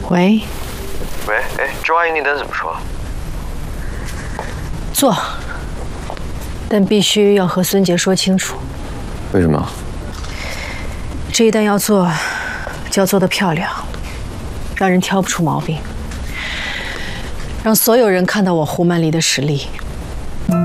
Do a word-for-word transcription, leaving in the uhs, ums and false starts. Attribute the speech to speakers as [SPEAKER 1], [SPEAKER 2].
[SPEAKER 1] 喂。
[SPEAKER 2] 喂，哎，周阿姨那单怎么说？
[SPEAKER 1] 做，但必须要和孙杰说清楚。
[SPEAKER 2] 为什么？
[SPEAKER 1] 这一单要做，就要做得漂亮，让人挑不出毛病，让所有人看到我胡曼离的实力。